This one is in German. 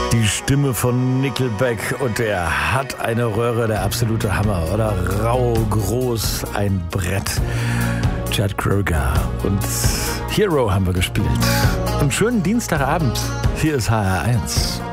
Die Stimme von Nickelback und der hat eine Röhre, der absolute Hammer, oder? Rau, groß, ein Brett. Chad Kroeger und Hero haben wir gespielt. Und schönen Dienstagabend. Hier ist HR1.